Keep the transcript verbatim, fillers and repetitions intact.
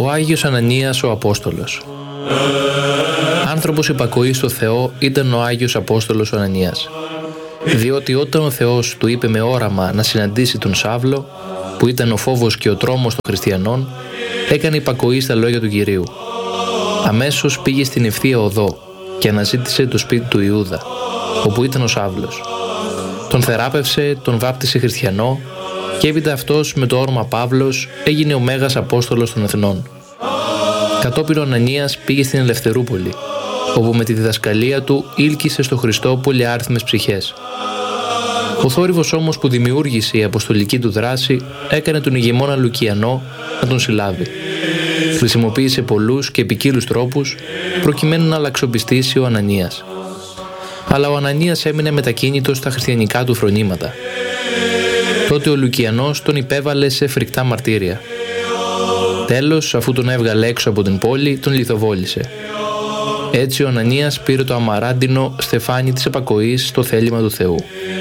Ο Άγιος Ανανίας ο Απόστολος. Άνθρωπος υπακοής στο Θεό ήταν ο Άγιος Απόστολος ο Ανανίας. Διότι όταν ο Θεός του είπε με όραμα να συναντήσει τον Σάβλο, που ήταν ο φόβος και ο τρόμος των χριστιανών, έκανε υπακοή στα λόγια του Κυρίου. Αμέσως πήγε στην ευθεία οδό και αναζήτησε το σπίτι του Ιούδα, όπου ήταν ο Σάβλος. Τον θεράπευσε, τον βάπτισε χριστιανό και έπειτα αυτός με το όνομα Παύλος έγινε ο Μέγας Απόστολος των Εθνών. Κατόπιν ο Ανανίας πήγε στην Ελευθερούπολη, όπου με τη διδασκαλία του ήλκησε στο Χριστό πολυάριθμες ψυχές. Ο θόρυβος όμως που δημιούργησε η αποστολική του δράση έκανε τον ηγεμόνα Λουκιανό να τον συλλάβει. Χρησιμοποίησε πολλούς και ποικίλους τρόπους προκειμένου να αλλαξοπιστήσει ο Ανανίας. Αλλά ο Ανανίας έμεινε μετακίνητος στα χριστιανικά του φρονήματα. Τότε ο Λουκιανός τον υπέβαλε σε φρικτά μαρτύρια. Τέλος, αφού τον έβγαλε έξω από την πόλη, τον λιθοβόλησε. Έτσι ο Ανανίας πήρε το αμαράντινο στεφάνι της επακοής στο θέλημα του Θεού.